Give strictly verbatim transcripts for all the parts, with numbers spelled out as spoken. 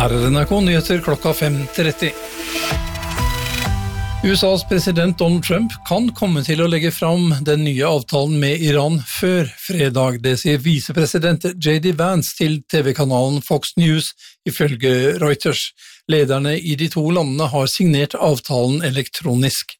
Her er N R K Nyheter klokka fem tretti. U S A's president Donald Trump kan komme til å legge fram den nye avtalen med Iran før fredag, det sier visepresident J D Vance til T V-kanalen Fox News, ifølge Reuters. Lederne i de to landene har signert avtalen elektronisk.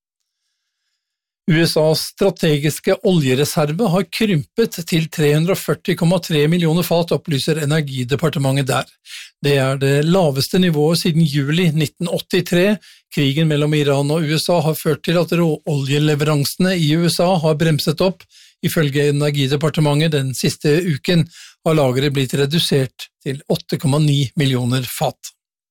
U S A's strategiske oljereserve har krympet til tre hundre og førti komma tre millioner fat, opplyser Energidepartementet der. Det er det laveste nivået siden juli nitten åttitre. Krigen mellom Iran og U S A har ført til at råoljeleveransene i U S A har bremset opp. Ifølge Energidepartementet den siste uken har lageret blitt redusert til åtte komma ni millioner fat.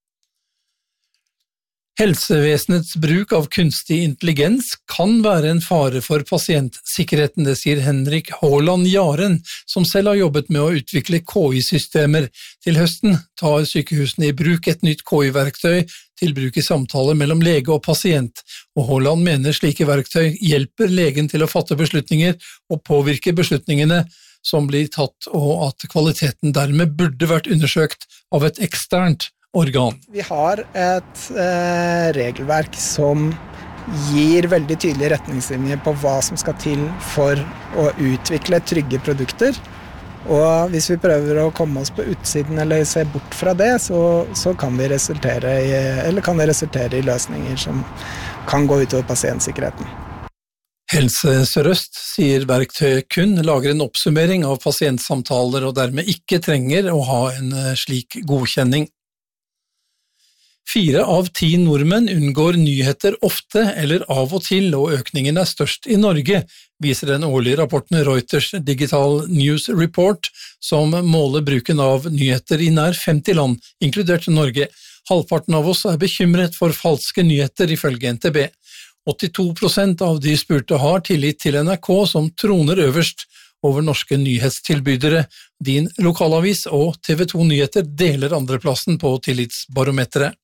Helsevesenets bruk av kunstig intelligens kan være en fare for pasientsikkerheten, det sier Henrik Haaland Jaren, som selv har jobbet med å utvikle K I-systemer. Til høsten tar sykehusene i bruk et nytt K I-verktøy til bruk i samtaler mellom lege og pasient, og Haaland mener slike verktøy hjelper legen til å fatte beslutninger og påvirke beslutningene som blir tatt, og at kvaliteten dermed burde vært undersøkt av et eksternt organ. Vi har et eh, regelverk som gir veldig tydelige retningslinjer på hva som skal til for å utvikle trygge produkter. Og hvis vi prøver å komme oss på utsiden eller se bort fra det, så, så kan, vi resultere i, eller kan det resultere i løsninger som kan gå utover pasientsikkerheten. Helse Sør-Øst sier verktøyet kun lager en oppsummering av pasientsamtaler og dermed ikke trenger å ha en slik godkjenning. Fire av ti nordmenn unngår nyheter ofte eller av og til, og økningen er størst i Norge, viser den årlige rapporten Reuters Digital News Report, som måler bruken av nyheter i nær femti land, inkludert Norge. Halvparten av oss er bekymret for falske nyheter, ifølge N T B. åttito prosent av de spurte har tillit til N R K, som troner øverst over norske nyhetstilbydere. Din lokalavis og T V to Nyheter deler andreplassen på tillitsbarometeret.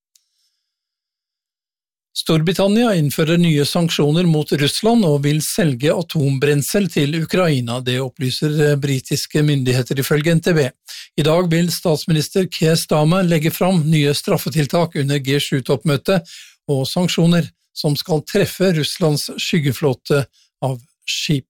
Storbritannia innfører nye sanksjoner mot Russland og vil selge atombrensel til Ukraina, det opplyser britiske myndigheter ifølge N T B. I dag vil statsminister Keir Starmer legge fram nye straffetiltak under G sju-toppmøtet og sanksjoner som skal treffe Russlands skyggeflåte av skip.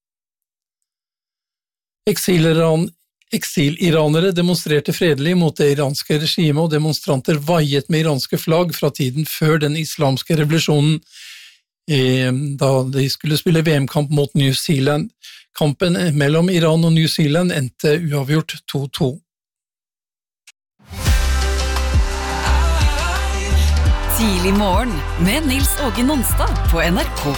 Eksileran Eksiliranere demonstrerte fredelig mot det iranske regimet, og demonstranter vaiet med iranske flagg fra tiden før den islamske revolusjonen, da de skulle spille V M-kamp mot New Zealand. Kampen mellom Iran og New Zealand endte uavgjort to to. Tidlig morgen med Nils Åge Nonstad på N R K